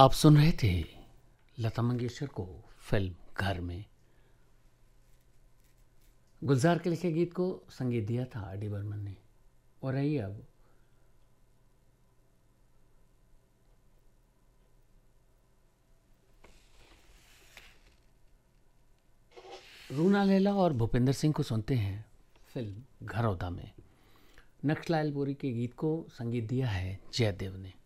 आप सुन रहे थे लता मंगेशकर को फिल्म घर में। गुलजार के लिखे गीत को संगीत दिया था आर डी बर्मन ने। और आइए अब रूना लैला और भूपेंद्र सिंह को सुनते हैं फिल्म घरौदा में। नक्शलाल बोरी के गीत को संगीत दिया है जयदेव ने।